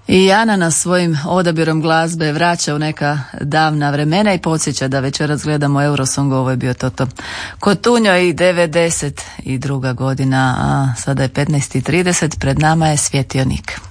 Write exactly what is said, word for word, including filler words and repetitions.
I Ana nas svojim odabirom glazbe vraća u neka davna vremena i podsjeća da večeras gledamo Eurosong. Ovo je bio Toto Cotugno i devedeset druga godina, a sada je petnaest i trideset, pred nama je Svjetionik.